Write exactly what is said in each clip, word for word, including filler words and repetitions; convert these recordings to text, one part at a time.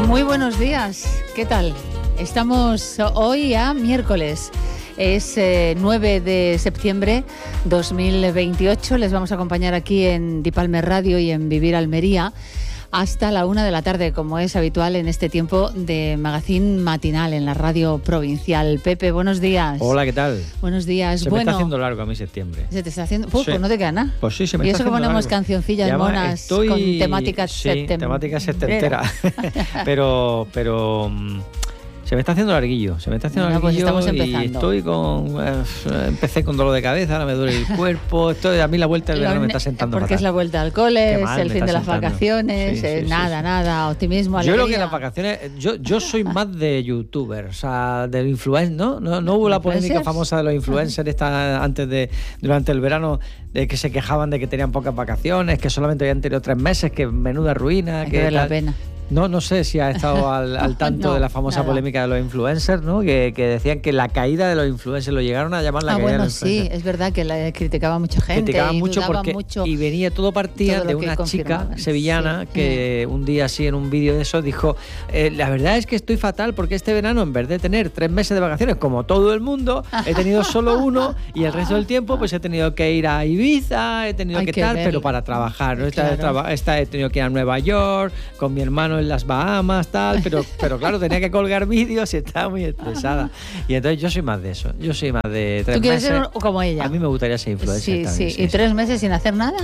Muy buenos días, ¿qué tal? Estamos hoy a miércoles, es eh, nueve de septiembre dos mil veintiocho, les vamos a acompañar aquí en Dipalmer Radio y en Vivir Almería hasta la una de la tarde, como es habitual en este tiempo de magazín matinal en la radio provincial. Pepe, buenos días. Hola, ¿qué tal? Buenos días. Se bueno, me está haciendo largo a mí septiembre. ¿Se te está haciendo? Pues, sí. pues no te queda nada. Pues sí, se me y está eso que haciendo ponemos largo. cancioncillas Además, monas estoy... con temáticas sí, septem... temáticas septenteras. pero, pero... Se me está haciendo larguillo, se me está haciendo bueno, larguillo pues estamos y empezando. estoy con... Eh, empecé con dolor de cabeza, ahora me duele el cuerpo, estoy, a mí la vuelta del verano me está sentando Porque fatal. es la vuelta al cole, mal, es el fin de las sentando. vacaciones, sí, eh, sí, nada, sí, sí. nada, optimismo, alegría. Yo creo que las vacaciones... Yo, yo soy más de youtuber, o sea, del influencer, ¿no? No, no hubo la polémica famosa de los influencers esta, antes de... Durante el verano, de que se quejaban de que tenían pocas vacaciones, que solamente habían tenido tres meses, que menuda ruina... Hay que que ver la tal. pena. No, no sé si ha estado al, al tanto no, de la famosa nada. polémica de los influencers, ¿no? Que, que decían que la caída de los influencers, lo llegaron a llamar la ah, caída bueno, de los influencers. sí, es verdad que la criticaba mucha gente. Criticaban y mucho dudaban porque mucho y venía todo partía todo de lo que una chica confirmaban. sevillana Sí. que un día así en un vídeo de eso dijo eh, la verdad es que estoy fatal porque este verano en vez de tener tres meses de vacaciones como todo el mundo he tenido solo uno y el resto del tiempo pues he tenido que ir a Ibiza, he tenido Hay que, que tal, ver. pero para trabajar, ¿no? Esta, Claro. traba- esta he tenido que ir a Nueva York con mi hermano en las Bahamas, tal, pero pero claro, tenía que colgar vídeos y estaba muy estresada. Y entonces yo soy más de eso. Yo soy más de tres ¿Tú quieres meses. ser como ella? A mí me gustaría ser influencer Sí, también. sí, y tres meses sin hacer nada.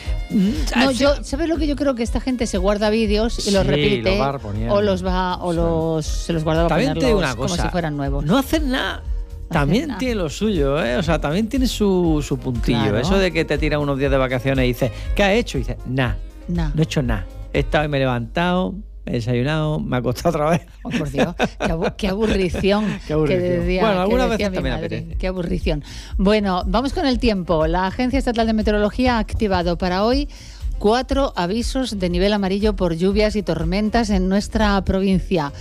No, yo, ¿sabes lo que yo creo? Que esta gente se guarda vídeos y los Sí, repite los va reponiendo. o los va o Sí. los se los guarda para También te digo ponerlos una cosa, como si fueran nuevos. no hacen nada. También nada. tiene lo suyo, ¿eh? O sea, también tiene su, su puntillo. Claro. Eso de que te tiras unos días de vacaciones y dices, ¿qué has hecho? Y dices, nada, Nah. no he hecho nada. He estado y me he levantado, he desayunado, me he acostado otra vez. Oh, por Dios, qué, abu- qué aburrición. Qué aburrición. Que decía, Bueno, algunas que decía veces mi también madre. apetece. Qué aburrición. Bueno, vamos con el tiempo. La Agencia Estatal de Meteorología ha activado para hoy cuatro avisos de nivel amarillo por lluvias y tormentas en nuestra provincia.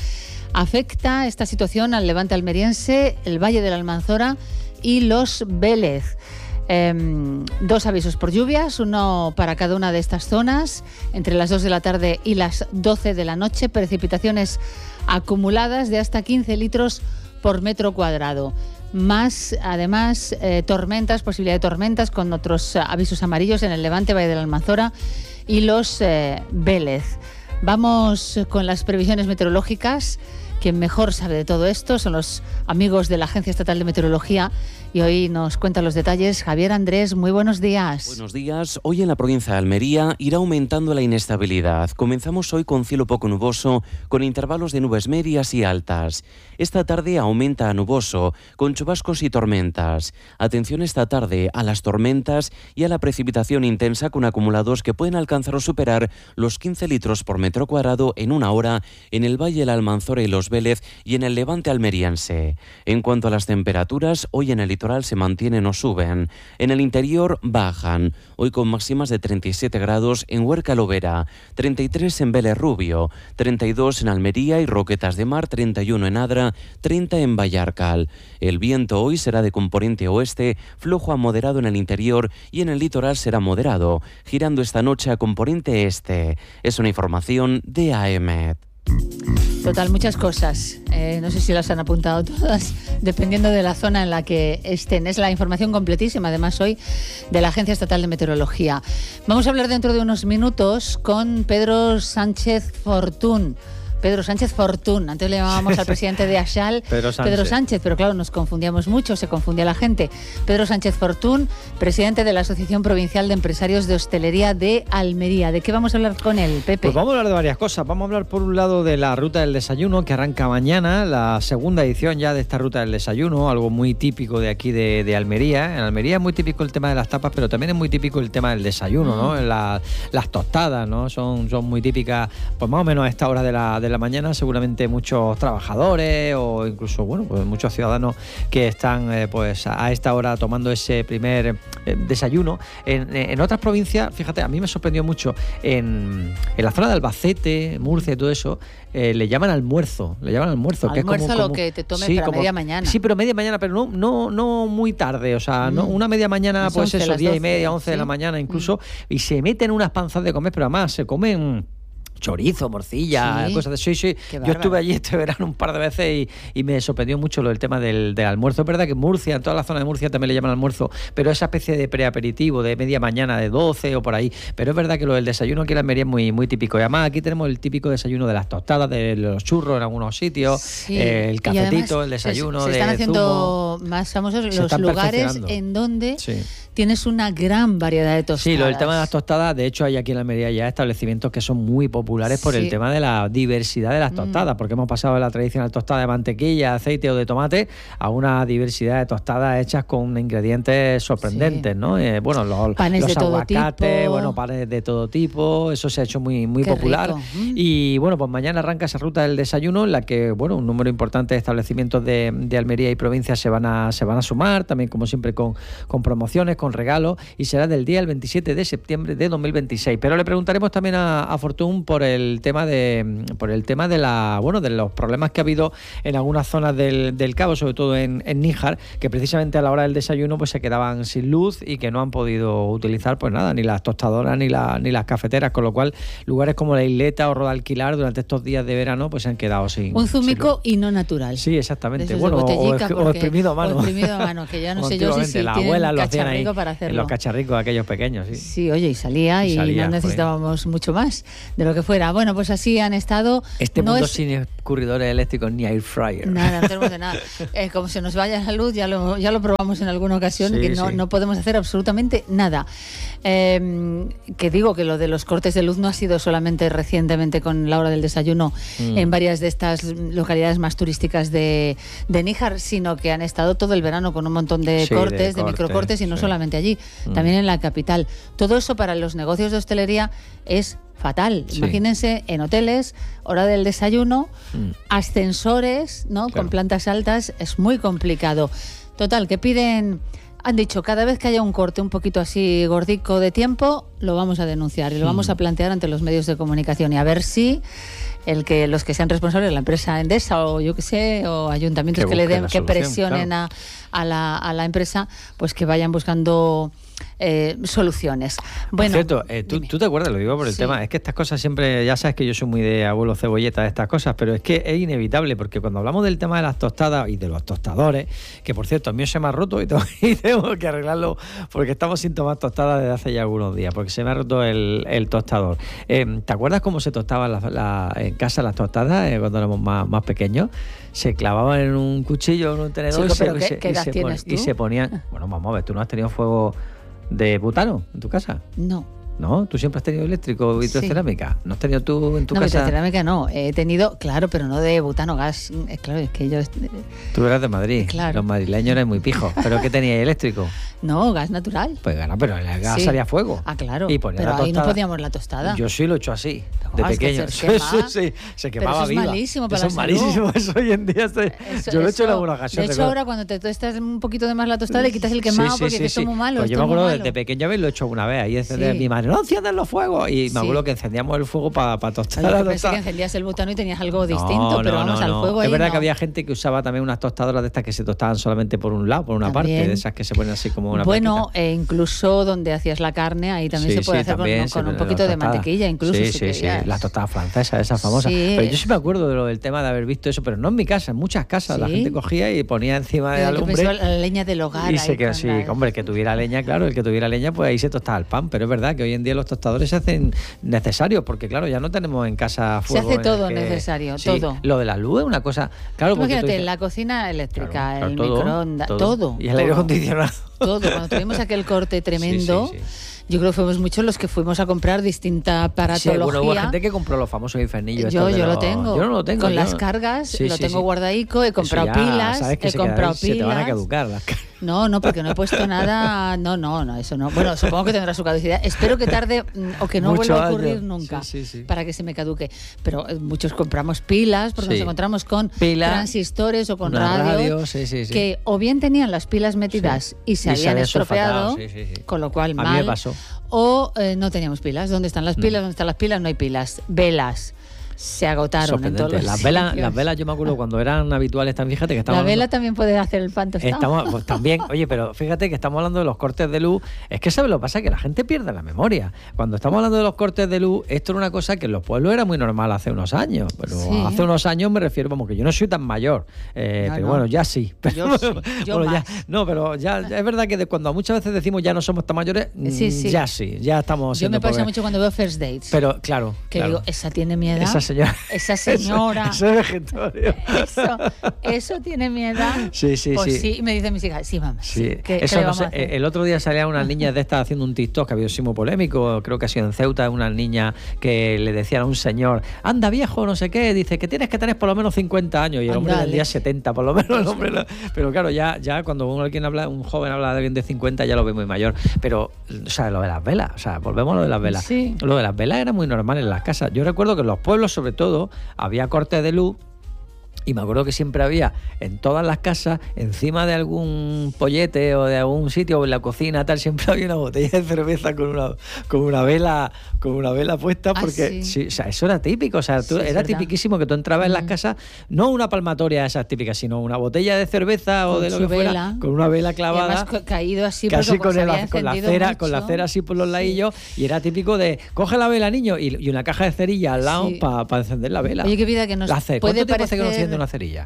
Afecta esta situación al levante almeriense, el Valle de la Almanzora y los Vélez. Eh, dos avisos por lluvias, uno para cada una de estas zonas, entre las dos de la tarde y las doce de la noche, precipitaciones acumuladas de hasta quince litros por metro cuadrado. Más, además, eh, tormentas, posibilidad de tormentas con otros eh, avisos amarillos en el Levante, Valle de la Almanzora y los eh, Vélez. Vamos con las previsiones meteorológicas. Quien mejor sabe de todo esto son los amigos de la Agencia Estatal de Meteorología y hoy nos cuenta los detalles Javier Andrés. Muy buenos días. Buenos días. Hoy en la provincia de Almería irá aumentando la inestabilidad. Comenzamos hoy con cielo poco nuboso, con intervalos de nubes medias y altas. Esta tarde aumenta a nuboso, con chubascos y tormentas. Atención esta tarde a las tormentas y a la precipitación intensa con acumulados que pueden alcanzar o superar los quince litros por metro cuadrado en una hora en el Valle de la Almanzora y los Vélez y en el Levante almeriense. En cuanto a las temperaturas, hoy en el litoral se mantienen o suben. En el interior bajan, hoy con máximas de treinta y siete grados en Huerca Lovera, treinta y tres en Vélez Rubio, treinta y dos en Almería y Roquetas de Mar, treinta y uno en Adra, treinta en Vallarcal. El viento hoy será de componente oeste, flojo a moderado en el interior y en el litoral será moderado, girando esta noche a componente este. Es una información de A E M E T. Total, muchas cosas. Eh, no sé si las han apuntado todas, dependiendo de la zona en la que estén. Es la información completísima, además, hoy, de la Agencia Estatal de Meteorología. Vamos a hablar dentro de unos minutos con Pedro Sánchez Fortún. Pedro Sánchez Fortún. Antes le llamábamos al presidente de Axal Pedro Sánchez. Pedro Sánchez, pero claro, nos confundíamos mucho, se confundía la gente. Pedro Sánchez Fortún, presidente de la Asociación Provincial de Empresarios de Hostelería de Almería. ¿De qué vamos a hablar con él, Pepe? Pues vamos a hablar de varias cosas. Vamos a hablar por un lado de la Ruta del Desayuno, que arranca mañana, la segunda edición ya de esta Ruta del Desayuno, algo muy típico de aquí de, de Almería. En Almería es muy típico el tema de las tapas, pero también es muy típico el tema del desayuno, ¿no? La, las tostadas, ¿no? Son, son muy típicas, pues más o menos a esta hora de la, de la mañana, seguramente muchos trabajadores o incluso, bueno, pues muchos ciudadanos que están eh, pues a esta hora tomando ese primer eh, desayuno. En, en otras provincias, fíjate, a mí me sorprendió mucho, en, en la zona de Albacete, Murcia y todo eso, eh, le llaman almuerzo, le llaman almuerzo. Almuerzo, que es como, lo como, que te tomes sí, para como, media mañana. Sí, pero media mañana, pero no, no, no muy tarde, o sea, Mm. no, una media mañana, Las pues once, eso, las diez y doce, media, once ¿sí? de la mañana incluso, mm. y se meten unas panzas de comer, pero además se comen chorizo, morcilla, Sí. cosas de sí, sí. Qué Yo bárbaro. estuve allí este verano un par de veces y, y me sorprendió mucho lo del tema del, del almuerzo. Es verdad que en Murcia, en toda la zona de Murcia también le llaman almuerzo, pero esa especie de preaperitivo de media mañana de doce o por ahí. Pero es verdad que lo del desayuno aquí en Almería es muy, muy típico. Y además aquí tenemos el típico desayuno de las tostadas, de los churros en algunos sitios, Sí. eh, el Y cafetito, además el desayuno se, se de están haciendo zumo. más famosos Se los están lugares perfeccionando. en donde Sí. tienes una gran variedad de tostadas. Sí, lo del tema de las tostadas, de hecho hay aquí en Almería ya establecimientos que son muy populares por Sí. el tema de la diversidad de las tostadas, Mm. porque hemos pasado de la tradicional tostada de mantequilla, aceite o de tomate a una diversidad de tostadas hechas con ingredientes sorprendentes, Sí. ¿no? Eh, bueno, los, Panes los de todo aguacates, tipo. bueno, panes de todo tipo, eso se ha hecho muy, muy Qué popular. rico. Mm. Y bueno, pues mañana arranca esa ruta del desayuno en la que, bueno, un número importante de establecimientos de, de Almería y provincia se van a, se van a sumar, también como siempre con, con promociones, con regalos, y será del día el veintisiete de septiembre de dos mil veintiséis. Pero le preguntaremos también a, a Fortún por el tema de por el tema de la bueno de los problemas que ha habido en algunas zonas del, del Cabo, sobre todo en, en Níjar, que precisamente a la hora del desayuno pues se quedaban sin luz y que no han podido utilizar pues nada, ni las tostadoras ni, la, ni las cafeteras, con lo cual lugares como la Isleta o Rodalquilar durante estos días de verano pues se han quedado sin Un sin zumico luz. y no natural. Sí, exactamente. De esos Bueno, de o, botellica, o porque- exprimido a mano. o exprimido a mano, que ya no sé yo si, si Antiguamente, la tienen abuela lo hacían ahí cacharrico para en hacerlo. los cacharricos aquellos pequeños, sí. Sí, oye, y salía Y y, salía, no joder. necesitábamos mucho más de lo que fuera. Bueno, pues así han estado. Este no mundo es sin escurridores eléctricos ni air fryer. nada, no tenemos de nada. Eh, como se nos vaya la luz, ya lo, ya lo probamos en alguna ocasión, Sí, que no, sí. no podemos hacer absolutamente nada. Eh, que digo que lo de los cortes de luz no ha sido solamente recientemente con la hora del desayuno Mm. en varias de estas localidades más turísticas de, de Níjar, sino que han estado todo el verano con un montón de Sí, de cortes, de, cortes, microcortes, y no sí. solamente allí, Mm. también en la capital. Todo eso para los negocios de hostelería es fatal. Sí. Imagínense en hoteles, hora del desayuno, Mm. ascensores, ¿no? Claro. Con plantas altas, es muy complicado. Total, que piden, han dicho, cada vez que haya un corte un poquito así gordico de tiempo, lo vamos a denunciar y lo vamos a plantear ante los medios de comunicación y a ver si el que los que sean responsables de la empresa Endesa o yo qué sé, o ayuntamientos Que que, le busquen den, la que solución, presionen claro. a, a la, a la empresa, pues que vayan buscando eh, soluciones. Bueno, Por cierto, eh, ¿tú, dime. tú te acuerdas, lo digo por el Sí. tema, es que estas cosas siempre, ya sabes que yo soy muy de abuelo cebolleta de estas cosas, pero es que es inevitable, porque cuando hablamos del tema de las tostadas y de los tostadores, que por cierto, a mí se me ha roto y tengo, y tengo que arreglarlo, porque estamos sin tomar tostadas desde hace ya algunos días, porque se me ha roto el, el tostador. Eh, ¿Te acuerdas cómo se tostaban la- la- en casa las tostadas eh, cuando éramos más, más pequeños? Se clavaban en un cuchillo, en un tenedor Chico, y, se, ¿pero y qué- se- qué y edad se pon- tienes y tú? se ponían... Bueno, vamos a ver, ¿tú no has tenido fuego de butano en tu casa? No. ¿No? ¿Tú siempre has tenido eléctrico, vitrocerámica? ¿No has tenido tú en tu no, casa? vitrocerámica no. He tenido, claro, pero no de butano, gas. Eh, Claro, es que yo... eh, Tú eras de Madrid. Claro. Los madrileños eran muy pijos. ¿Pero qué teníais eléctrico? No, gas natural. Pues gana, pero en el gas Sí. salía fuego. Ah, claro. Y ponía Pero la ahí no tostada. podíamos la tostada. Yo sí lo he hecho así, Pero, de ah, es que pequeño. se Sí, quema. sí, sí, se Pero quemaba eso es viva. malísimo para Eso la es salud. malísimo. Eso hoy en día... se- Eso- yo lo he hecho en eso- alguna ocasión. De hecho, recuerdo. ahora cuando te tostas un poquito de más la tostada, le quitas el quemado Sí, sí, porque sí, que esto sí. es muy malo. Pues esto yo me es muy acuerdo malo. de pequeño haberlo hecho una vez. Ahí encendía Sí. mi madre, no enciendas los fuegos. Y me Sí. acuerdo que encendíamos el fuego para tostar Oye, la que pensé tostada. que encendías el butano y tenías algo No, distinto, pero no, vamos no, al no. fuego ahí Es verdad no. que había gente que usaba también unas tostadoras de estas que se tostaban solamente por un lado, por una También. parte, de esas que se ponen así como una Bueno, plaquita. e incluso donde hacías la carne, ahí también Sí, se puede sí, hacer con, también con se un ponen poquito las de tostadas. mantequilla, incluso. Sí, si sí, sí, querías. las tostadas francesas, esas famosas. Sí. Pero yo sí me acuerdo de lo del tema de haber visto eso, pero no en mi casa, en muchas casas. La Sí. gente cogía y ponía encima de la Yo lumbre. pensaba la leña del hogar. Y ahí se quedó con así, la- hombre, el que tuviera leña, claro, el que tuviera leña, pues ahí se tostaba el pan. Pero es verdad que hoy en día los tostadores se hacen necesarios, porque claro, ya no tenemos en casa Se fuego. hace en el todo que- necesario, Sí, todo. Lo de la luz es una cosa. Claro, porque tú Imagínate, dices- la cocina eléctrica, Claro, claro, el todo, microondas, todo. Y el aire todo. acondicionado. Todo. Cuando tuvimos aquel corte tremendo, Sí, sí, sí. yo creo que fuimos muchos los que fuimos a comprar distinta Sí, aparatología. bueno, hubo gente que compró los famosos infernillos. Yo, estos de yo lo los- tengo. Yo no lo tengo. Con yo las no- cargas, Sí, lo sí, tengo sí. guardadico, he Eso comprado ya pilas, sabes que he se comprado quedan- pilas. Se te van a caducar las cargas. No, no, porque no he puesto nada. No, no, no, eso no. Bueno, supongo que tendrá su caducidad. Espero que tarde mm, o que no Muchos vuelva a ocurrir años. nunca Sí, sí, sí. para que se me caduque. Pero eh, muchos compramos pilas porque Sí. nos encontramos con Pila, transistores o con una radios radio, sí, sí, sí. que o bien tenían las pilas metidas Sí. y se Y se habían había estropeado, sulfatado, sí, sí, sí. con lo cual A mí mal. me pasó. O eh, no teníamos pilas. ¿Dónde están las pilas? ¿Dónde están las pilas? No hay pilas. Velas. se agotaron en todos los las velas, sitios. las velas, yo me acuerdo cuando eran habituales, también, fíjate que estamos La vela hablando, también puede hacer el pan tostado. estamos, pues también, oye, pero fíjate que estamos hablando de los cortes de luz. Es que ¿sabes lo que pasa? Que la gente pierde la memoria. Cuando estamos hablando de los cortes de luz, esto era una cosa que en los pueblos era muy normal hace unos años. Pero sí. hace unos años me refiero, vamos, que yo no soy tan mayor, eh, no, pero no. bueno, ya sí. Pero, yo sí, yo bueno, más. Ya, no, pero ya es verdad que de cuando muchas veces decimos ya no somos tan mayores, sí, sí. ya sí, ya estamos. Yo me pasa pobre. mucho cuando veo First Dates. Pero claro, que claro. digo, esa tiene mi edad. Esa señora. Esa señora. Eso, eso es vegetario. Eso, eso tiene mi edad. Sí, sí, pues sí. sí. Y me dicen mis hijas, sí, mamá. Sí. Sí. ¿Qué, eso ¿qué no sé, el otro día salían unas niñas de estas haciendo un TikTok que había sido muy polémico, creo que ha sido en Ceuta, unas niñas que le decían a un señor, anda viejo, no sé qué, dice que tienes que tener por lo menos cincuenta años, y el hombre tendría setenta, por lo menos el hombre. No. Pero claro, ya, ya cuando uno, alguien habla, un joven habla de alguien de cincuenta, ya lo ve muy mayor. Pero, o sea, lo de las velas, o sea, volvemos a lo de las velas. Sí. Lo de las velas era muy normal en las casas. Yo recuerdo que en los pueblos, sobre todo, había cortes de luz. Y me acuerdo que siempre había en todas las casas, encima de algún pollete o de algún sitio o en la cocina, tal, siempre había una botella de cerveza con una con una vela con una vela puesta, porque ah, sí. Sí, o sea, eso era típico, o sea, tú, sí, era tipiquísimo que tú entrabas mm. en las casas, no una palmatoria esas típicas, sino una botella de cerveza con o de lo que vela. fuera, con una vela clavada, y además caído así, casi con, el, había con la cera, mucho. con la cera así por los sí. ladillos, y era típico de coge la vela, niño, y, y una caja de cerilla al lado sí. para pa encender la vela. Oye, qué vida que nos la puede ¿Cuánto parecer... hace que no enciende una cerilla?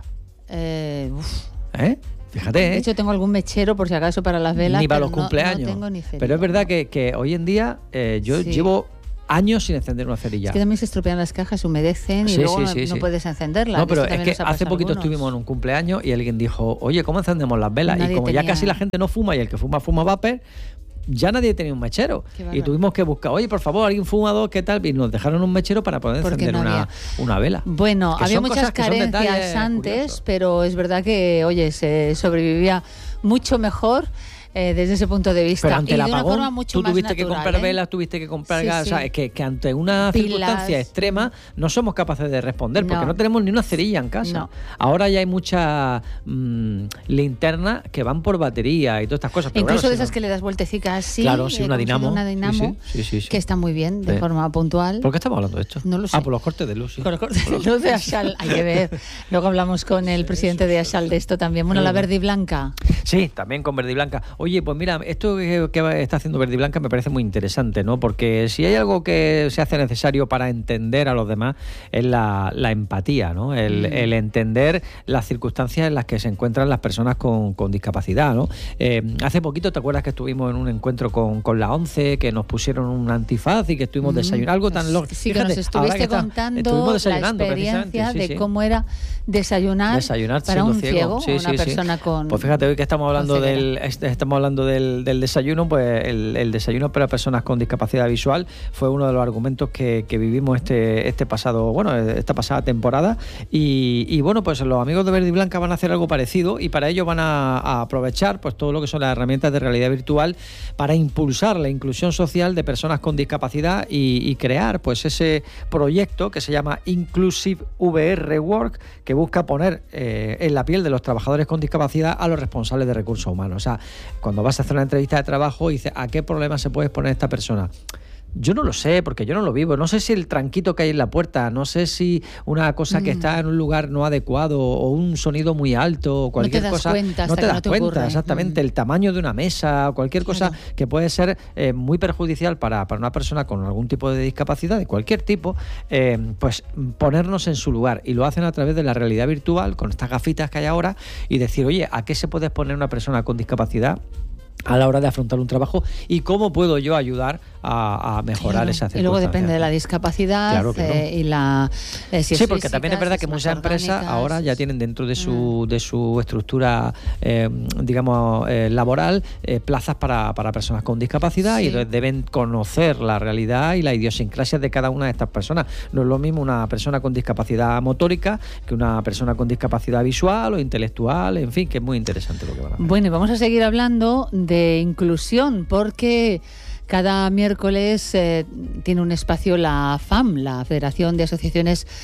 Eh, ¿Eh? Fíjate, ¿eh? De hecho, tengo algún mechero por si acaso para las velas. Ni para los no, cumpleaños. No tengo ni cerilla. Pero es verdad que, que hoy en día eh, yo sí. llevo años sin encender una cerilla. Es que también se estropean las cajas, se humedecen y sí, luego sí, no, sí, no sí. puedes encenderlas. No, pero es que hace poquito algunos. estuvimos en un cumpleaños y alguien dijo, oye, ¿cómo encendemos las velas? Nadie y como tenía... ya casi la gente no fuma y el que fuma, fuma vapor, ya nadie tenía un mechero. Y tuvimos que buscar, oye, por favor, alguien fumador, ¿qué tal? Y nos dejaron un mechero para poder encender no una, una vela. Bueno, que había muchas carencias antes, curiosos. Pero es verdad que, oye, se sobrevivía mucho mejor. Eh, desde ese punto de vista. Pero ante y el de una apagón, forma mucho tú más tuviste natural, que comprar ¿eh? velas, tuviste que comprar sí, gas, sí. O sea, es que, que ante una Pilas. circunstancia extrema no somos capaces de responder, porque no, no tenemos ni una cerilla en casa. No. Ahora ya hay muchas mmm, linternas que van por batería y todas estas cosas. Pero incluso claro, de si esas no... que le das vueltecicas así. Claro, sí, una dinamo. Una dinamo sí, sí, sí, sí. que está muy bien, de sí. forma puntual. ¿Por qué estamos hablando de esto? No lo sé. Ah, por los cortes de luz, sí. Por los cortes de luz de Axal, hay que ver. Luego hablamos con el presidente de Axal de esto también. Bueno, la verde y blanca. Sí, también con verde y blanca. Oye, pues mira, esto que, que está haciendo verde y blanca me parece muy interesante, ¿no? Porque si hay algo que se hace necesario para entender a los demás es la, la empatía, ¿no? El, mm. el entender las circunstancias en las que se encuentran las personas con, con discapacidad, ¿no? Eh, hace poquito, ¿te acuerdas que estuvimos en un encuentro con, con la ONCE, que nos pusieron un antifaz y que estuvimos mm. desayunando? Algo tan lógico. Sí, que nos estuviste que contando está, la experiencia sí, de sí. cómo era desayunar, desayunar para un ciego, ciego, sí, una sí, persona sí. con... Pues fíjate, hoy que estamos hablando del estamos hablando del, del desayuno, pues el, el desayuno para personas con discapacidad visual fue uno de los argumentos que, que vivimos este, este pasado, bueno, esta pasada temporada y, y bueno, pues los amigos de Verde y Blanca van a hacer algo parecido y para ello van a, a aprovechar pues todo lo que son las herramientas de realidad virtual para impulsar la inclusión social de personas con discapacidad y, y crear pues ese proyecto que se llama Inclusive V R Work, que busca poner eh, en la piel de los trabajadores con discapacidad a los responsables de recursos humanos. O sea, cuando vas a hacer una entrevista de trabajo y dices, ¿a qué problema se puede exponer esta persona? Yo no lo sé, porque yo no lo vivo. No sé si el tranquito que hay en la puerta, no sé si una cosa mm. que está en un lugar no adecuado o un sonido muy alto o cualquier no te das cosa. Cuenta no te das no te cuenta, ocurre. exactamente. Mm. El tamaño de una mesa, cualquier cosa claro. que puede ser eh, muy perjudicial para, para una persona con algún tipo de discapacidad, de cualquier tipo, eh, pues ponernos en su lugar. Y lo hacen a través de la realidad virtual, con estas gafitas que hay ahora, y decir, oye, ¿a qué se puede exponer una persona con discapacidad a la hora de afrontar un trabajo y cómo puedo yo ayudar a, a mejorar claro. esa circunstancia? Y luego depende de la discapacidad claro, claro. Eh, y la eh, si sí, es porque física, también es verdad que muchas empresas ahora ya tienen dentro de su de su estructura eh, digamos eh, laboral eh, plazas para, para personas con discapacidad sí. y deben conocer la realidad y la idiosincrasia de cada una de estas personas. No es lo mismo una persona con discapacidad motórica que una persona con discapacidad visual o intelectual, en fin, que es muy interesante lo que van a hacer. Bueno, y vamos a seguir hablando de de inclusión, porque cada miércoles eh, tiene un espacio la F A M, la Federación de Asociaciones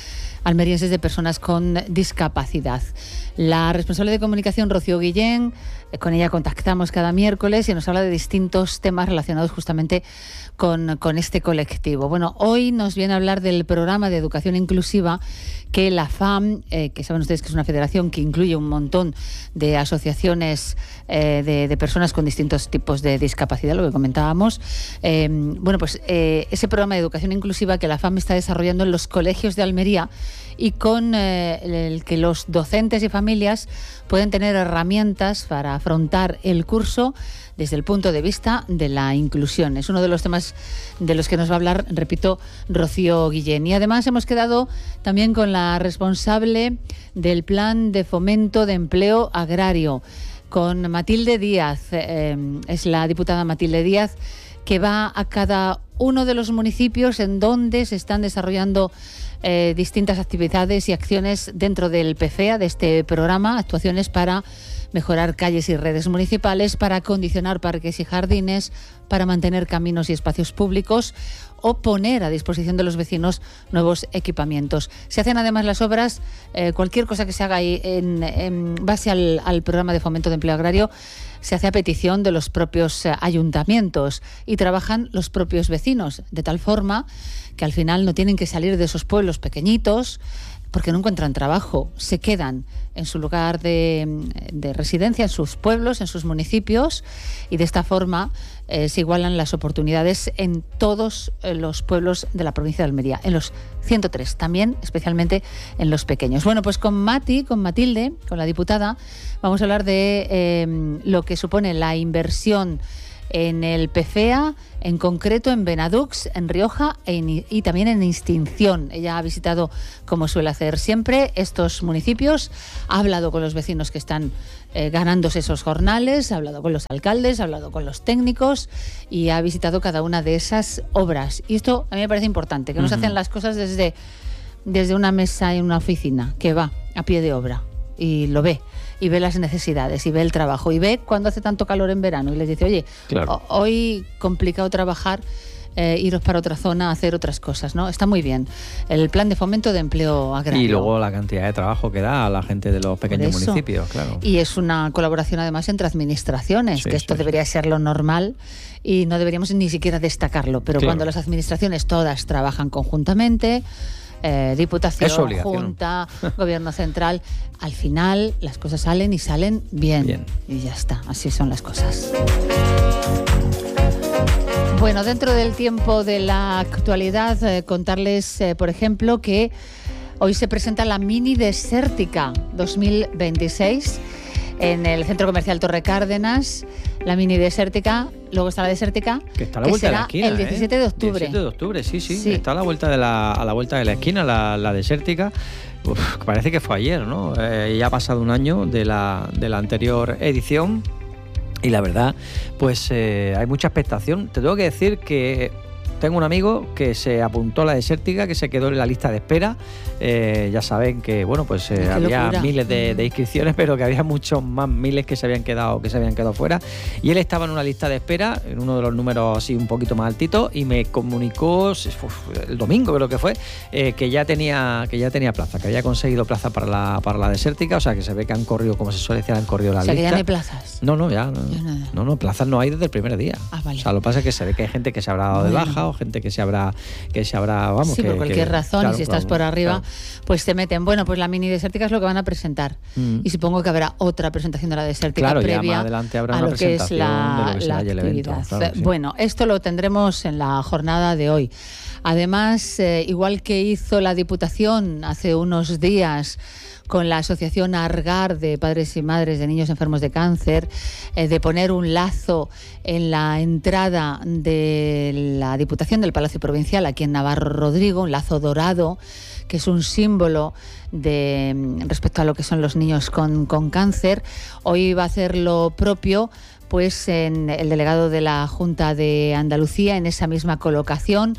almerienses de personas con discapacidad. La responsable de comunicación, Rocío Guillén, con ella contactamos cada miércoles y nos habla de distintos temas relacionados justamente con, con este colectivo. Bueno, hoy nos viene a hablar del programa de educación inclusiva que la F A M, eh, que saben ustedes que es una federación que incluye un montón de asociaciones eh, de, de personas con distintos tipos de discapacidad, lo que comentábamos. Eh, bueno, pues eh, ese programa de educación inclusiva que la F A M está desarrollando en los colegios de Almería y con eh, el que los docentes y familias pueden tener herramientas para afrontar el curso desde el punto de vista de la inclusión. Es uno de los temas de los que nos va a hablar, repito, Rocío Guillén. Y además hemos quedado también con la responsable del Plan de Fomento de Empleo Agrario, con Matilde Díaz. Eh, es la diputada Matilde Díaz, que va a cada uno de los municipios en donde se están desarrollando eh, distintas actividades y acciones dentro del P F E A, de este programa, actuaciones para mejorar calles y redes municipales, para acondicionar parques y jardines, para mantener caminos y espacios públicos o poner a disposición de los vecinos nuevos equipamientos. Se hacen además las obras, eh, cualquier cosa que se haga ahí en, en base al, al programa de fomento de empleo agrario, se hace a petición de los propios eh, ayuntamientos y trabajan los propios vecinos, de tal forma que al final no tienen que salir de esos pueblos pequeñitos porque no encuentran trabajo, se quedan en su lugar de, de residencia, en sus pueblos, en sus municipios, y de esta forma eh, se igualan las oportunidades en todos los pueblos de la provincia de Almería, en los ciento tres, también especialmente en los pequeños. Bueno, pues con Mati, con Matilde, con la diputada, vamos a hablar de eh, lo que supone la inversión en el P F E A, en concreto en Benadux, en Rioja e in, y también en Extinción. Ella ha visitado, como suele hacer siempre, estos municipios, ha hablado con los vecinos que están eh, ganándose esos jornales, ha hablado con los alcaldes, ha hablado con los técnicos y ha visitado cada una de esas obras. Y esto a mí me parece importante, que no se hacen las cosas desde, desde una mesa en una oficina, que va a pie de obra y lo ve. Y ve las necesidades, y ve el trabajo, y ve cuando hace tanto calor en verano, y les dice, oye, claro, hoy complicado trabajar, eh, iros para otra zona a hacer otras cosas, ¿no? Está muy bien. El plan de fomento de empleo agrario. Y luego la cantidad de trabajo que da a la gente de los pequeños municipios, claro. Y es una colaboración además entre administraciones, sí, que esto sí, debería ser lo normal y no deberíamos ni siquiera destacarlo, pero claro, cuando las administraciones todas trabajan conjuntamente, Eh, Diputación, Junta, Gobierno Central, al final las cosas salen y salen bien. bien. Y ya está, así son las cosas. Bueno, dentro del tiempo de la actualidad, eh, contarles, eh, por ejemplo, que hoy se presenta la Mini Desértica dos mil veintiséis en el Centro Comercial Torre Cárdenas. La Mini Desértica, luego está la Desértica, que está a la vuelta de la esquina, el diecisiete de octubre. diecisiete de octubre, sí, sí, sí. Está a la vuelta de la, a la vuelta de la esquina, la, la Desértica. Uf, parece que fue ayer, ¿no? Eh, ya ha pasado un año de la, de la anterior edición y la verdad, pues eh, hay mucha expectación. Te tengo que decir que tengo un amigo que se apuntó a la Desértica, que se quedó en la lista de espera. Eh, ya saben que bueno, pues eh, había locura. miles de, de inscripciones, pero que había muchos más miles que se habían quedado que se habían quedado fuera. Y él estaba en una lista de espera, en uno de los números así un poquito más altitos, y me comunicó uf, el domingo creo que fue eh, que ya tenía que ya tenía plaza, que había conseguido plaza para la para la Desértica. O sea que se ve que han corrido, como se suele decir, han corrido la o sea, lista. Que ya no hay plazas. No, no, ya no, no, no, plazas no hay desde el primer día. Ah, vale. O sea, lo que pasa es que se ve que hay gente que se habrá dado bueno. de baja, o gente que se habrá que se habrá vamos sí, que, por cualquier que, razón, claro, y si estás claro, por arriba claro. pues te meten. Bueno, pues la Mini Desértica es lo que van a presentar mm. y supongo que habrá otra presentación de la Desértica claro, previa ya más adelante habrá a una lo que es la, de lo que la actividad. Evento, claro, sí. Bueno, esto lo tendremos en la jornada de hoy. Además, eh, igual que hizo la Diputación hace unos días con la asociación ARGAR de padres y madres de niños enfermos de cáncer, eh, de poner un lazo en la entrada de la Diputación del Palacio Provincial aquí en Navarro Rodrigo, un lazo dorado, que es un símbolo de respecto a lo que son los niños con, con cáncer. Hoy va a hacer lo propio pues en el delegado de la Junta de Andalucía, en esa misma colocación,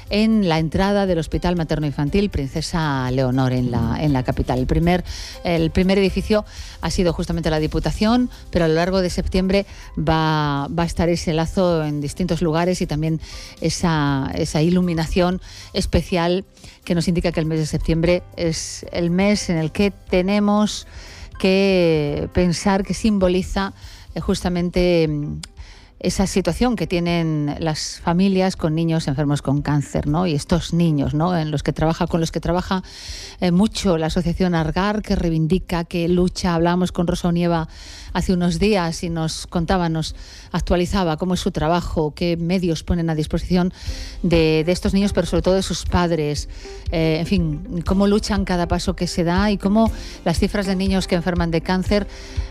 en la entrada del Hospital Materno-Infantil Princesa Leonor en la, en la capital. El primer, el primer edificio ha sido justamente la Diputación, pero a lo largo de septiembre va, va a estar ese lazo en distintos lugares y también esa, esa iluminación especial que nos indica que el mes de septiembre es el mes en el que tenemos que pensar, que simboliza justamente esa situación que tienen las familias con niños enfermos con cáncer, ¿no? Y estos niños, ¿no?, en los que trabaja, con los que trabaja eh, mucho la asociación ARGAR, que reivindica, que lucha. Hablábamos con Rosa Onieva hace unos días y nos contaba, nos actualizaba cómo es su trabajo, qué medios ponen a disposición de, de estos niños, pero sobre todo de sus padres, eh, en fin, cómo luchan cada paso que se da y cómo las cifras de niños que enferman de cáncer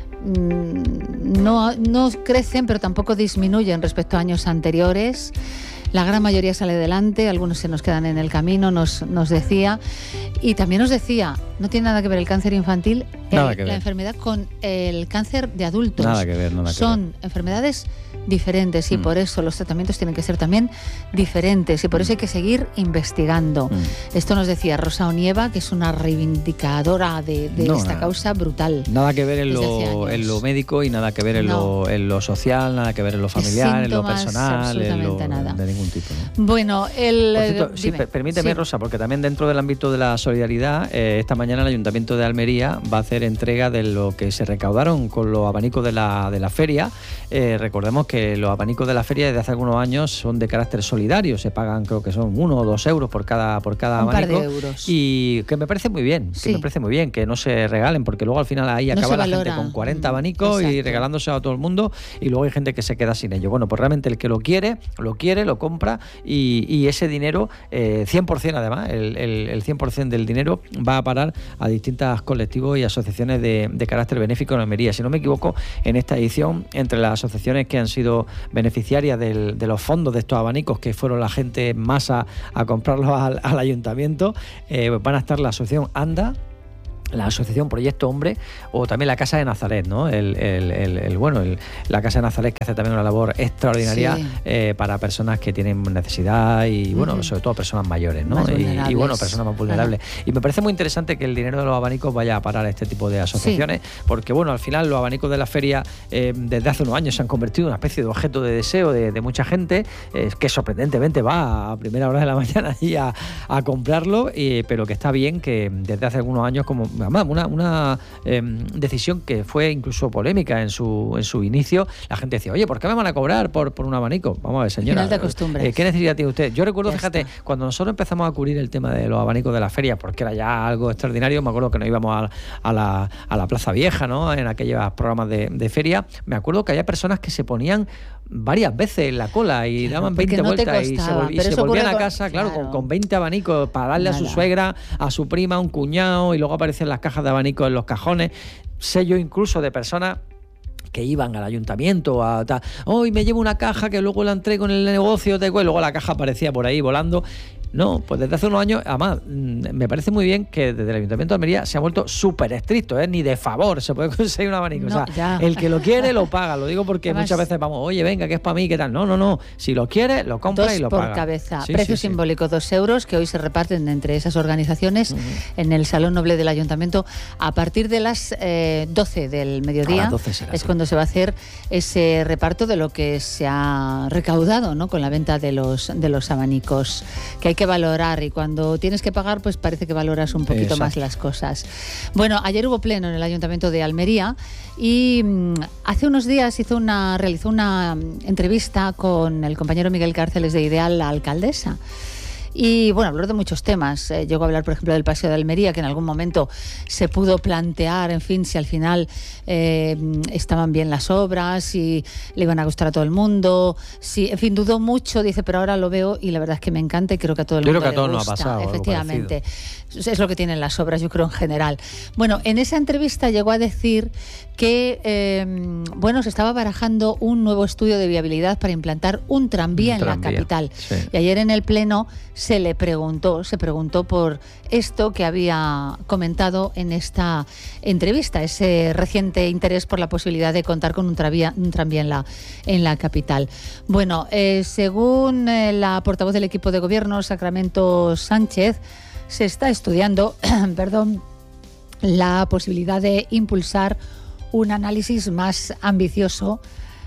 No, no crecen, pero tampoco disminuyen respecto a años anteriores. La gran mayoría sale adelante, algunos se nos quedan en el camino, nos, nos decía. Y también nos decía, no tiene nada que ver el cáncer infantil, el, la enfermedad, con el cáncer de adultos. Nada que ver, nada que Son ver. enfermedades diferentes y mm. por eso los tratamientos tienen que ser también diferentes y por eso hay que seguir investigando. Mm. Esto nos decía Rosa Onieva, que es una reivindicadora de, de no, esta nada, causa brutal. Nada que ver en lo, en lo médico y nada que ver en, no. lo, en lo social, nada que ver en lo familiar, en lo personal, en lo, nada. de ningún tipo, ¿no? Bueno, el... Cierto, sí, permíteme, sí. Rosa, porque también dentro del ámbito de la solidaridad, eh, esta mañana el Ayuntamiento de Almería va a hacer entrega de lo que se recaudaron con los abanicos de la, de la feria. Eh, recordemos que que los abanicos de la feria desde hace algunos años son de carácter solidario, se pagan, creo que son uno o dos euros por cada por cada un abanico, par de euros. Y que me parece muy bien, sí. que me parece muy bien que no se regalen, porque luego al final ahí no acaba la gente con cuarenta abanicos Exacto. y regalándose a todo el mundo, y luego hay gente que se queda sin ello. Bueno, pues realmente el que lo quiere, lo quiere, lo compra, y, y ese dinero, eh, cien por ciento además, el, el, el cien por ciento del dinero va a parar a distintos colectivos y asociaciones de, de carácter benéfico en Almería. Si no me equivoco, en esta edición, entre las asociaciones que han sido beneficiarias del, de los fondos de estos abanicos, que fueron la gente en masa a comprarlos al, al ayuntamiento, eh, van a estar la asociación ANDA, la asociación Proyecto Hombre, o también la Casa de Nazaret, ¿no? El, el, el, el bueno, el, la Casa de Nazaret, que hace también una labor extraordinaria, sí. eh, para personas que tienen necesidad y, bueno, uh-huh. sobre todo personas mayores, ¿no? Y, y, bueno, personas más vulnerables. Uh-huh. Y me parece muy interesante que el dinero de los abanicos vaya a parar a este tipo de asociaciones, sí. porque, bueno, al final los abanicos de la feria, eh, desde hace unos años se han convertido en una especie de objeto de deseo de, de mucha gente, eh, que sorprendentemente va a primera hora de la mañana y a, a comprarlo, eh, pero que está bien que desde hace algunos años, como además una, una eh, decisión que fue incluso polémica en su en su inicio, la gente decía, oye, ¿por qué me van a cobrar por, por un abanico? Vamos a ver, señora, al final te acostumbras. Eh, ¿qué necesidad tiene usted? Yo recuerdo, ya fíjate, está. Cuando nosotros empezamos a cubrir el tema de los abanicos de la feria, porque era ya algo extraordinario, me acuerdo que nos íbamos a, a, la, a la Plaza Vieja, ¿no? En aquellos programas de, de feria, me acuerdo que había personas que se ponían varias veces en la cola y daban veinte no vueltas y se, vol- y se volvían a casa, con, claro, claro. Con, con veinte abanicos para darle Nada. a su suegra, a su prima, a un cuñado, y luego aparecen las cajas de abanicos en los cajones. Sé yo incluso de personas que iban al ayuntamiento a tal, hoy me llevo una caja que luego la entrego en el negocio, te y luego la caja aparecía por ahí volando. No, pues desde hace unos años, además, me parece muy bien que desde el Ayuntamiento de Almería se ha vuelto súper estricto, ¿eh? Ni de favor se puede conseguir un abanico. No, o sea, ya. El que lo quiere lo paga. Lo digo porque además, muchas veces vamos, oye, venga, que es para mí, ¿qué tal? No, no, no. Si lo quiere, lo compra dos y lo por paga. cabeza. Sí, Precio sí, sí. simbólico, dos euros, que hoy se reparten entre esas organizaciones uh-huh. en el Salón Noble del Ayuntamiento. A partir de las eh, doce del mediodía doce será, es sí. cuando se va a hacer ese reparto de lo que se ha recaudado, ¿no? Con la venta de los, de los abanicos, que hay que valorar, y cuando Cuando tienes que pagar, pues parece que valoras un poquito Exacto. más las cosas. Bueno, ayer hubo pleno en el Ayuntamiento de Almería y mmm, hace unos días hizo una, realizó una entrevista con el compañero Miguel Cárceles de Ideal, la alcaldesa. Y bueno, habló de muchos temas. Eh, llegó a hablar, por ejemplo, del Paseo de Almería, que en algún momento se pudo plantear, en fin, si al final eh, estaban bien las obras, si le iban a gustar a todo el mundo, si, en fin, dudó mucho, dice, pero ahora lo veo y la verdad es que me encanta y creo que a todo el yo mundo creo que a todos le nos gusta. ha pasado, efectivamente. Es lo que tienen las obras, yo creo, en general. Bueno, en esa entrevista llegó a decir que eh, bueno, se estaba barajando un nuevo estudio de viabilidad para implantar un tranvía un en tranvía, la capital. Sí. Y ayer en el Pleno se le preguntó, se preguntó por esto que había comentado en esta entrevista, ese reciente interés por la posibilidad de contar con un tranvía, un tranvía en la, en la capital. Bueno, eh, según eh, la portavoz del equipo de gobierno, Sacramento Sánchez, se está estudiando, perdón, la posibilidad de impulsar un análisis más ambicioso.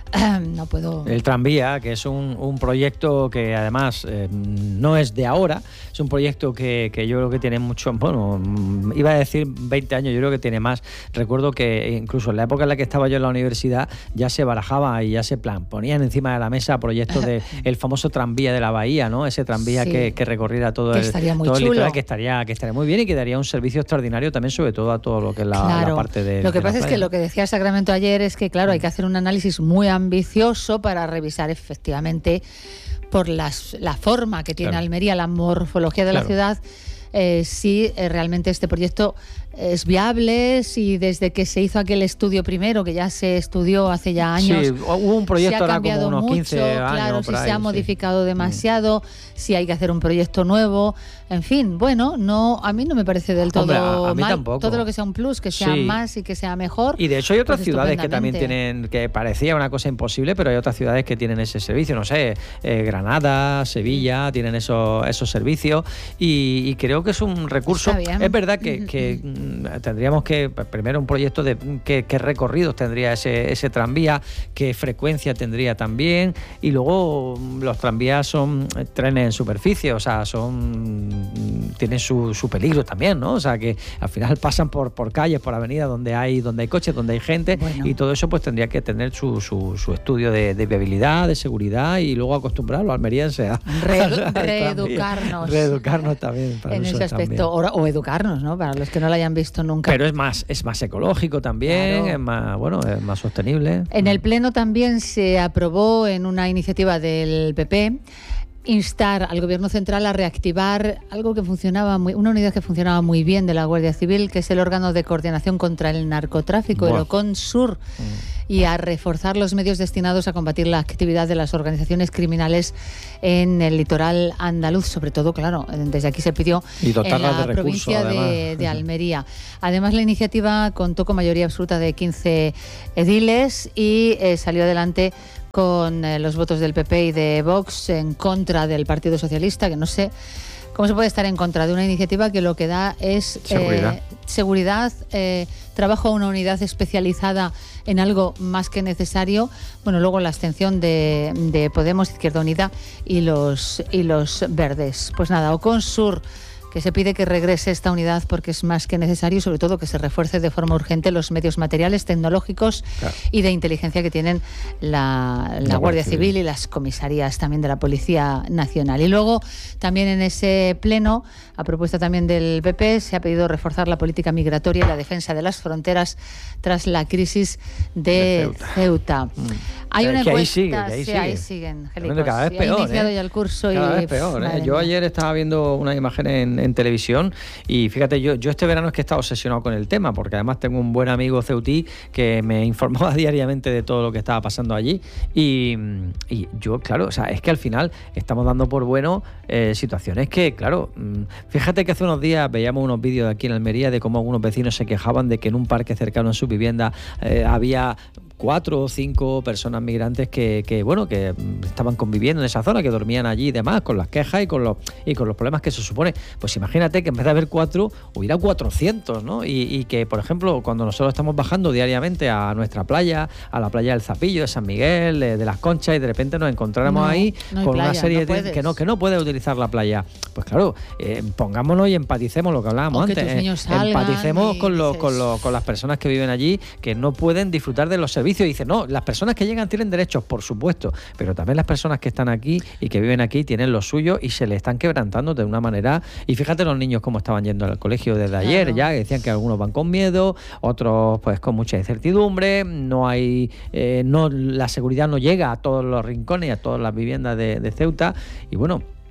No puedo... El tranvía, que es un, un proyecto que además eh, no es de ahora, es un proyecto que, que yo creo que tiene mucho, bueno, iba a decir veinte años, yo creo que tiene más. Recuerdo que incluso en la época en la que estaba yo en la universidad ya se barajaba y ya se plan, ponían encima de la mesa proyectos de el famoso tranvía de la bahía, ¿no? Ese tranvía sí, que, que recorriera todo que el, estaría muy todo el chulo. litoral, que estaría, que estaría muy bien y que daría un servicio extraordinario también, sobre todo a todo lo que es la, claro, la parte de lo que de pasa la es que lo que decía Sacramento ayer es que, claro, hay que hacer un análisis muy ambicioso para revisar efectivamente por las, la forma que tiene claro. Almería, la morfología de claro. la ciudad, eh, si eh, realmente este proyecto es viable, si desde que se hizo aquel estudio primero, que ya se estudió hace ya años, sí, hubo un proyecto, se ha cambiado como unos mucho, quince años, claro, si ahí, se ha sí. modificado demasiado, mm. si hay que hacer un proyecto nuevo, en fin, bueno, no, a mí no me parece del todo Hombre, a, a mí mal, tampoco. Todo lo que sea un plus, que sea sí. más y que sea mejor. Y de hecho hay otras pues ciudades que también tienen, que parecía una cosa imposible, pero hay otras ciudades que tienen ese servicio, no sé, eh, Granada, Sevilla, tienen esos, esos servicios y, y creo que es un recurso. Es verdad que, que mm, tendríamos que, primero, un proyecto de qué, qué recorridos tendría ese, ese tranvía, qué frecuencia tendría también, y luego los tranvías son trenes en superficie, o sea, son tienen su, su peligro también, ¿no? O sea, que al final pasan por, por calles, por avenidas donde hay donde hay coches, donde hay gente, bueno. y todo eso pues tendría que tener su, su, su estudio de, de viabilidad, de seguridad, y luego acostumbrar a los almerienses a Re, reeducarnos. Reeducarnos también. Para en ese aspecto, o, o educarnos, ¿no? Para los que no lo hayan visto nunca. Pero es más, es más ecológico también, claro. es más, bueno, es más sostenible. En el Pleno también se aprobó en una iniciativa del P P instar al Gobierno central a reactivar algo que funcionaba muy, una unidad que funcionaba muy bien de la Guardia Civil, que es el órgano de coordinación contra el narcotráfico, Buah. el OCONSUR, mm. y a reforzar los medios destinados a combatir la actividad de las organizaciones criminales en el litoral andaluz, sobre todo, claro, desde aquí se pidió en la de provincia recursos, de, de Almería. Además, la iniciativa contó con mayoría absoluta de quince ediles y eh, salió adelante con eh, los votos del P P y de Vox en contra del Partido Socialista, que no sé cómo se puede estar en contra de una iniciativa que lo que da es seguridad, eh, seguridad eh, trabajo a una unidad especializada en algo más que necesario. Bueno, luego la abstención de, de Podemos, Izquierda Unida y los, y los Verdes. Pues nada, OCONSUR, que se pide que regrese esta unidad porque es más que necesario y sobre todo que se refuerce de forma urgente los medios materiales, tecnológicos claro. y de inteligencia que tienen la, la, la Guardia Civil. Civil y las comisarías también de la Policía Nacional. Y luego también en ese pleno, a propuesta también del P P, se ha pedido reforzar la política migratoria y la defensa de las fronteras tras la crisis de, de Ceuta. Ceuta. Mm. Hay una que encuesta, ahí sigue, que ahí sí, sigue. ahí siguen, Angélicos. Cada vez peor, ha iniciado ¿eh? ya el curso cada y vez peor, ¿eh? Madre Yo mía. ayer estaba viendo unas imágenes en, en televisión y fíjate, yo, yo este verano es que he estado obsesionado con el tema, porque además tengo un buen amigo ceutí que me informaba diariamente de todo lo que estaba pasando allí y, y yo, claro, o sea, es que al final estamos dando por bueno eh, situaciones que, claro, fíjate que hace unos días veíamos unos vídeos de aquí en Almería de cómo algunos vecinos se quejaban de que en un parque cercano a su vivienda eh, había cuatro o cinco personas migrantes que, que bueno que estaban conviviendo en esa zona, que dormían allí y demás, con las quejas y con los y con los problemas que se supone. Pues imagínate que en vez de haber cuatro hubiera cuatrocientos, ¿no? Y, y que, por ejemplo, cuando nosotros estamos bajando diariamente a nuestra playa, a la playa del Zapillo, de San Miguel, de, de las Conchas, y de repente nos encontráramos no, ahí no con playa, una serie no de que no que no puede utilizar la playa. Pues claro, eh, pongámonos y empaticemos lo que hablábamos o antes. Que tus niños salgan empaticemos y con los dices... con los con las personas que viven allí, que no pueden disfrutar de los servicios. Y dicen, no, las personas que llegan tienen derechos, por supuesto, pero también las personas que están aquí y que viven aquí tienen los suyos y se le están quebrantando de una manera. Y fíjate los niños cómo estaban yendo al colegio desde claro. ayer, ya que decían que algunos van con miedo, otros pues con mucha incertidumbre, no hay eh, no la seguridad no llega a todos los rincones y a todas las viviendas de, de Ceuta. Y bueno,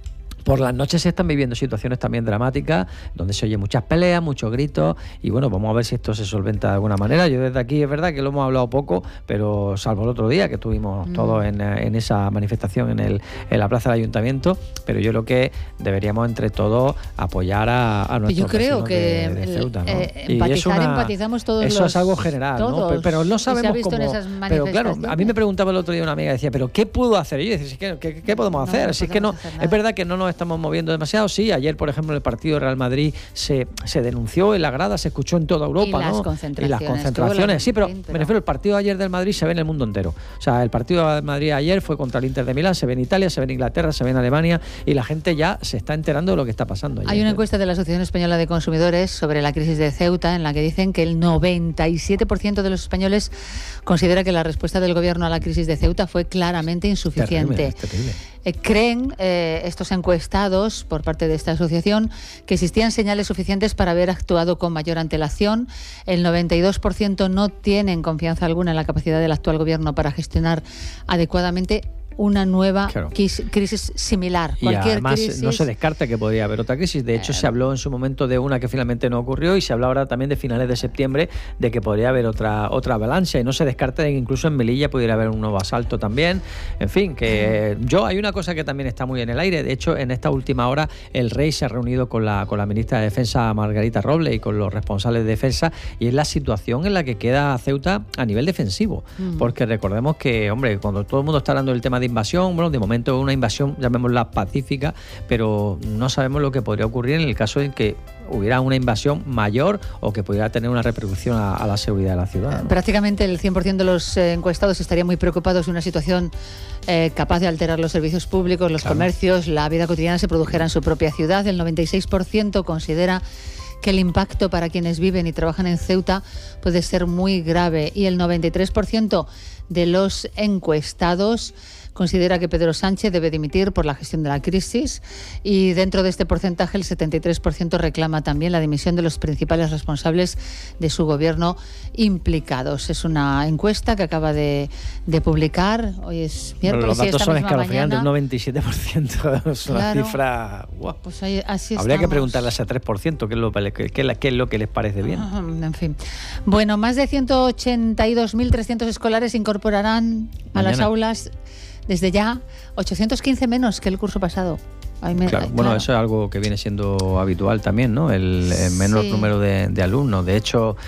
Por las noches se están viviendo situaciones también dramáticas, donde se oye muchas peleas, muchos gritos, y bueno, vamos a ver si esto se solventa de alguna manera. Yo desde aquí es verdad que lo hemos hablado poco, pero salvo el otro día que tuvimos mm. todos en, en esa manifestación en, el, en la plaza del Ayuntamiento, pero yo creo que deberíamos entre todos apoyar a, a nuestros yo creo vecinos que de, de Ceuta, ¿no? eh, empatizar, una, empatizamos todos eso los, es algo general, todos, ¿no? Pero no sabemos cómo. Pero claro, a mí me preguntaba el otro día una amiga, decía, ¿pero qué puedo hacer? Y yo decía, ¿qué, qué, qué podemos hacer? No, no si es que no, es verdad que no nos estamos moviendo demasiado. Sí, ayer, por ejemplo, en el partido de Real Madrid se, se denunció en la grada, se escuchó en toda Europa, y las ¿no? Concentraciones, y las concentraciones. Sí, pero, pero me refiero, el partido de ayer del Madrid se ve en el mundo entero. O sea, el partido de Madrid ayer fue contra el Inter de Milán, se ve en Italia, se ve en Inglaterra, se ve en Alemania, y la gente ya se está enterando de lo que está pasando ayer. Hay una encuesta de la Asociación Española de Consumidores sobre la crisis de Ceuta en la que dicen que el noventa y siete por ciento de los españoles considera que la respuesta del gobierno a la crisis de Ceuta fue claramente insuficiente. Terrible, terrible. Eh, creen eh, estos encuestados por parte de esta asociación que existían señales suficientes para haber actuado con mayor antelación. El noventa y dos por ciento no tienen confianza alguna en la capacidad del actual gobierno para gestionar adecuadamente una nueva claro. crisis similar. Y Cualquier además crisis... no se descarta que podría haber otra crisis. De hecho, eh... se habló en su momento de una que finalmente no ocurrió, y se habla ahora también de finales de septiembre de que podría haber otra otra avalancha, y no se descarta de que incluso en Melilla pudiera haber un nuevo asalto también. En fin, que yo hay una cosa que también está muy en el aire. De hecho, en esta última hora el rey se ha reunido con la con la ministra de Defensa, Margarita Robles, y con los responsables de defensa, y es la situación en la que queda Ceuta a nivel defensivo. Mm. Porque recordemos que, hombre, cuando todo el mundo está hablando del tema de invasión, bueno, de momento es una invasión, llamémosla pacífica, pero no sabemos lo que podría ocurrir en el caso de que hubiera una invasión mayor o que pudiera tener una repercusión a, a la seguridad de la ciudad, ¿no? Prácticamente el cien por ciento de los eh, encuestados estarían muy preocupados de una situación eh, capaz de alterar los servicios públicos, los claro. comercios, la vida cotidiana se produjera en su propia ciudad. El noventa y seis por ciento considera que el impacto para quienes viven y trabajan en Ceuta puede ser muy grave, y el noventa y tres por ciento de los encuestados considera que Pedro Sánchez debe dimitir por la gestión de la crisis, y dentro de este porcentaje el setenta y tres por ciento reclama también la dimisión de los principales responsables de su gobierno implicados. Es una encuesta que acaba de, de publicar, hoy es miércoles. Los datos y son escalofriantes, un noventa y siete por ciento es claro. una cifra... Wow. Pues ahí, así habría estamos. Que preguntarle a ese tres por ciento qué es lo, qué, qué es lo que les parece bien. En fin. Bueno, más de ciento ochenta y dos mil trescientos escolares se incorporarán a Mañana. las aulas desde ya, ochocientos quince menos que el curso pasado. Me, claro, bueno, claro. Eso es algo que viene siendo habitual también, ¿no? El, el menor sí. número de, de alumnos. De hecho,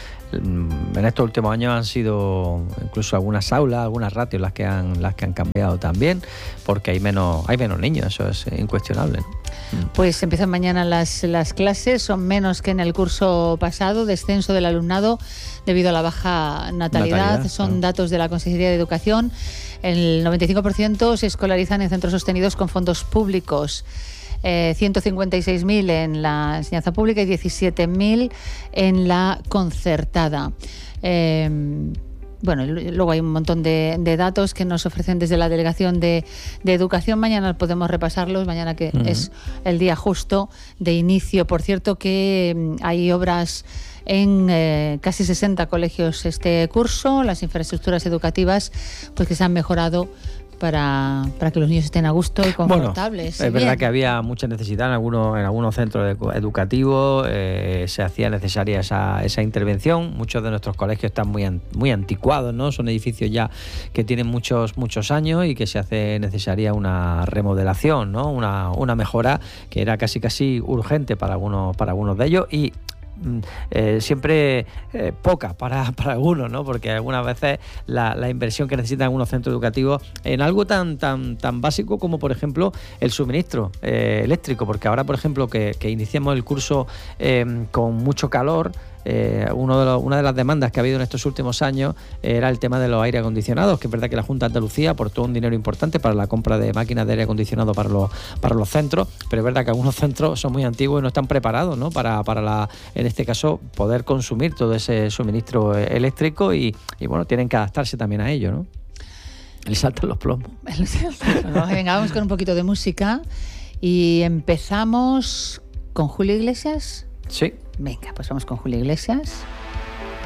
en estos últimos años han sido incluso algunas aulas, algunas ratios las que han las que han cambiado también, porque hay menos hay menos niños, eso es incuestionable, ¿no? Pues empiezan mañana las, las clases, son menos que en el curso pasado, descenso del alumnado debido a la baja natalidad, natalidad son claro. datos de la Consejería de Educación. El noventa y cinco por ciento se escolarizan en centros sostenidos con fondos públicos. Eh, ciento cincuenta y seis mil en la enseñanza pública y diecisiete mil en la concertada. Eh, bueno, luego hay un montón de, de datos que nos ofrecen desde la Delegación de, de Educación. Mañana podemos repasarlos, mañana que uh-huh. es el día justo de inicio. Por cierto que hay obras en eh, casi sesenta colegios este curso, las infraestructuras educativas pues que se han mejorado para, para que los niños estén a gusto y confortables. Bueno, es verdad que había mucha necesidad en algunos, en algunos centros educativos, eh, se hacía necesaria esa, esa intervención. Muchos de nuestros colegios están muy, muy anticuados, ¿no? Son edificios ya que tienen muchos, muchos años y que se hace necesaria una remodelación, ¿no? Una, una mejora que era casi casi urgente para algunos, para algunos de ellos, y Eh, siempre eh, poca para, para algunos, ¿no? Porque algunas veces la, la inversión que necesitan algunos centros educativos en algo tan tan tan básico como, por ejemplo, el suministro eh, eléctrico, porque ahora, por ejemplo, que, que iniciamos el curso eh, con mucho calor, Eh, uno de los, una de las demandas que ha habido en estos últimos años era el tema de los aire acondicionados, que es verdad que la Junta de Andalucía aportó un dinero importante para la compra de máquinas de aire acondicionado para los, para los centros, pero es verdad que algunos centros son muy antiguos y no están preparados, ¿no? para, para la, en este caso, poder consumir todo ese suministro eléctrico y, y bueno, tienen que adaptarse también a ello, ¿no? Les saltan los plomos. Venga, vamos con un poquito de música y empezamos con Julio Iglesias. Sí. Venga, pues vamos con Julio Iglesias.